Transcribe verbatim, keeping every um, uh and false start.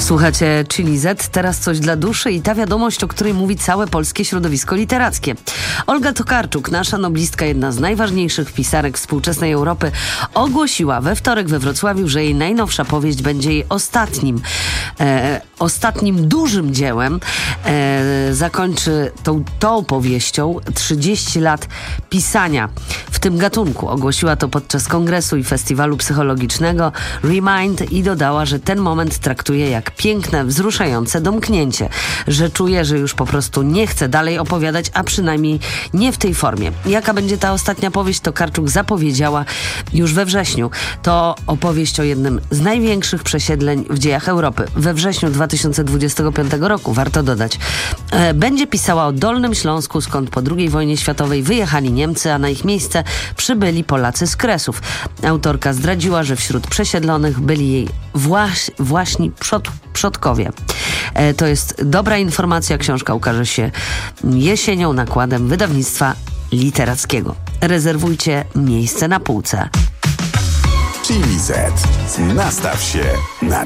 Słuchacie Chili Z, teraz coś dla duszy i ta wiadomość, o której mówi całe polskie środowisko literackie. Olga Tokarczuk, nasza noblistka, jedna z najważniejszych pisarek współczesnej Europy, ogłosiła we wtorek we Wrocławiu, że jej najnowsza powieść będzie jej ostatnim, e, ostatnim dużym dziełem. E, zakończy tą, tą powieścią trzydzieści lat pisania w tym gatunku. Ogłosiła to podczas kongresu i festiwalu psychologicznego Remind i dodała, że ten moment traktuje jak piękne, wzruszające domknięcie, że czuje, że już po prostu nie chce dalej opowiadać, a przynajmniej nie w tej formie. Jaka będzie ta ostatnia powieść, Tokarczuk zapowiedziała już we wrześniu. To opowieść o jednym z największych przesiedleń w dziejach Europy. We wrześniu dwa tysiące dwudziestego piątego roku, warto dodać. Będzie pisała o Dolnym Śląsku, skąd po drugiej wojnie światowej wyjechali Niemcy, a na ich miejsce przybyli Polacy z Kresów. Autorka zdradziła, że wśród przesiedlonych byli jej właś, właśnie przod, przodkowie. E, to jest dobra informacja. Książka ukaże się jesienią nakładem wydawnictwa literackiego. Rezerwujcie miejsce na półce. Chili Z. Nastaw się na